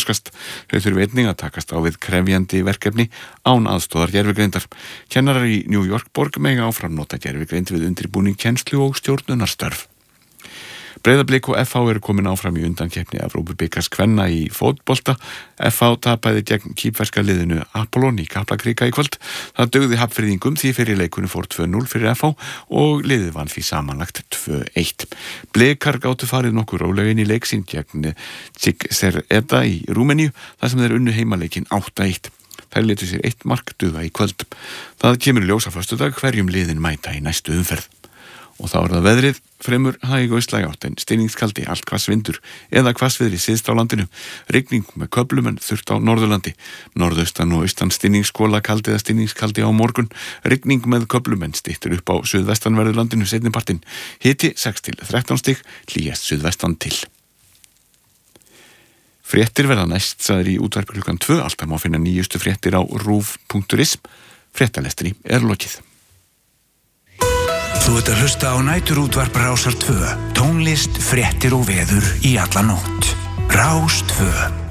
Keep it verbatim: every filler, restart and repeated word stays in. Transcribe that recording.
þroskast. Þau þurfi einnig að takast á við krefjandi verkefni án aðstoðar gervigreindar. Kennarar í New York borg mega áfram nota gervigreind við undirbúning kennslu og stjórnunarstörf. Breiðablik og F H eru komin áfram í undankeppni Evrópubikars kvenna í fótbolta. F H tapaði gegn kýpverska liðinu Apollon í Kaplakrika í kvöld. Það dugði Hafnfirðingum því fyrir leikunni fór tvö núll fyrir F H og liðið vann því samanlagt tvö eitt. Blikar gátu farið nokkuð rólega inn í leik sinn gegn Cigsereda í Rúmeníu þar sem þeir unnu heimaleikinn átta eitt. Þær létu sér eitt mark duga í kvöld. Það kemur í ljós á föstudag hverjum liðin mæta í næstu umferð. Og þá er það veðrið, fremur hæg austlæg átt en stinningskaldi, allt hvassvindur eða hvassviðri syðst á landinu. Rigning með köflum en þurrt á Norðurlandi. Norðaustan og austan stinningsskola kaldi eða stinningskaldi á morgun. Rigning með köflum en styttur upp á suðvestanverðu landinu seinnipartinn. Hiti sex til þrettán stig, hlýjast suðvestan til. Fréttir verða næst, sagðir í útvarpi klukkan tvö. Alltaf má finna nýjustu fréttir á rúv punktur is. Fréttalestri er lokið. Þú ert að hlusta á næturútvarp Rásar tvö. Tónlist, fréttir og veður í alla nótt. Rás tvö.